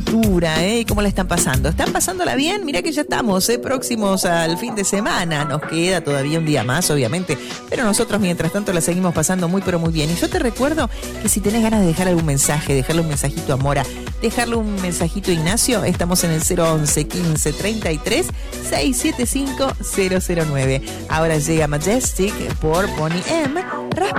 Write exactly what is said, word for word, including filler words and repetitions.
temperatura, ¿eh? ¿Cómo la están pasando? ¿Están pasándola bien? Mirá que ya estamos, ¿eh? Próximos al fin de semana. Nos queda todavía un día más, obviamente, pero nosotros mientras tanto la seguimos pasando muy pero muy bien. Y yo te recuerdo que si tenés ganas de dejar algún mensaje, dejarle un mensajito a Mora, dejarle un mensajito a Ignacio, estamos en el cero once quince treinta y tres seiscientos setenta y cinco cero cero nueve. Ahora llega Majestic por Boney M.